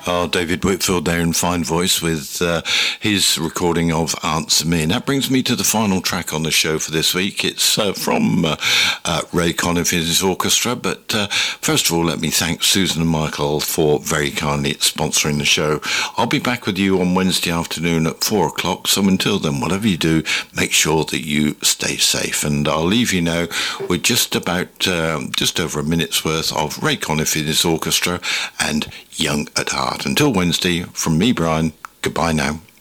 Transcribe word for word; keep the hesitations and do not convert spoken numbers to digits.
Oh, David Whitfield there in fine voice with uh, his recording of Answer Me. And that brings me to the final track on the show for this week. It's uh, from uh, uh, Ray Conniff Orchestra. But uh, first of all, let me thank Susan and Michael for very kindly sponsoring the show. I'll be back with you on Wednesday afternoon at four o'clock. So until then, whatever you do, make sure that you stay safe. And I'll leave you now with just about, um, just over a minute's worth of Ray Conniff Orchestra and Young at Heart. Until Wednesday, from me, Brian, goodbye now.